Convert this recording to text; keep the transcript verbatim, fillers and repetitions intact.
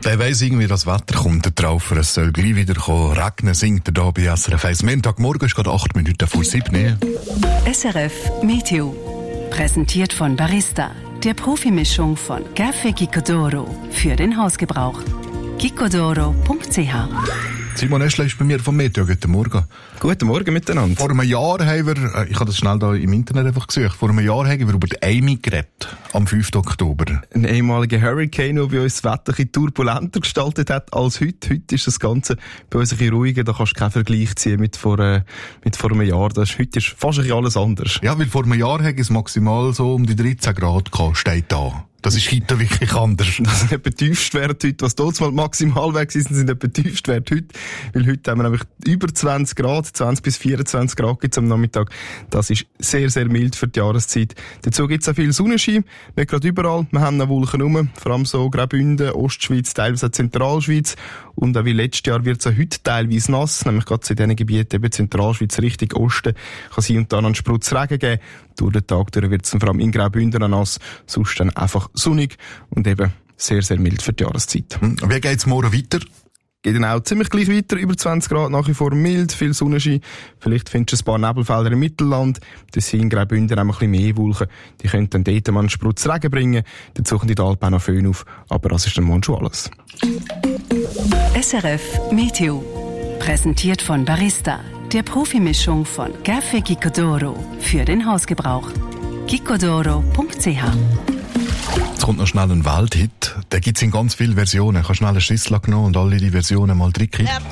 Der weiss irgendwie, das Wetter kommt, der Traufer. Es soll gleich wieder kommen. Regnen, singt er da bei S R F eins. Montagmorgen ist gerade acht Minuten vor sieben. S R F Meteo. Präsentiert von Barista, der Profimischung von Café Gicodoro für den Hausgebrauch. gicodoro punkt c h. Simon Eschle ist bei mir vom Meteo. Guten Morgen. Guten Morgen miteinander. Vor einem Jahr haben wir, ich habe das schnell da im Internet einfach gesucht, vor einem Jahr haben wir über die Amy geredet, am fünften Oktober. Ein ehemaliger Hurricane, der bei uns das Wetter ein bisschen turbulenter gestaltet hat als heute. Heute ist das Ganze bei uns ein bisschen ruhiger, da kannst du keinen Vergleich ziehen mit vor, äh, mit vor einem Jahr. Das ist, heute ist fast ein bisschen alles anders. Ja, weil vor einem Jahr hat es maximal so um die dreizehn Grad gehabt, steht da. Das ist heute wirklich anders. Das sind etwa Tiefstwerte heute. Was dort mal maximal weg sind, sind etwa Tiefstwerte heute. Weil heute haben wir nämlich über zwanzig Grad, zwanzig bis vierundzwanzig Grad gibt's am Nachmittag. Das ist sehr, sehr mild für die Jahreszeit. Dazu gibt's auch viel Sonnenschein. Nicht gerade überall. Wir haben noch Wolken rum. Vor allem so Graubünden, Ostschweiz, teilweise auch Zentralschweiz. Und auch wie letztes Jahr wird's auch heute teilweise nass. Nämlich gerade in diesen Gebieten, eben Zentralschweiz, Richtung Osten, kann es hier und da noch einen Sprutz Regen geben. Durch den Tag durch wird's vor allem in Graubünden nass. Sonst dann einfach sonnig und eben sehr, sehr mild für die Jahreszeit. Wie geht's morgen weiter? Geht dann auch ziemlich gleich weiter, über zwanzig Grad, nach wie vor mild, viel Sonnenschein. Vielleicht findest du ein paar Nebelfelder im Mittelland. Das sind in Graubünden auch ein bisschen mehr Wolken. Die können dann dort mal einen Sprutz Regen bringen. Dann suchen die Alpen auch noch Föhn auf. Aber das ist dann morgen schon alles. S R F Meteo. Präsentiert von Barista, der Profimischung von Café Gicodoro für den Hausgebrauch. gicodoro punkt c h. Jetzt kommt noch schnell ein Welthit. Den gibt's in ganz vielen Versionen. Ich habe schnell eine Schüssel genommen und alle die Versionen mal drin.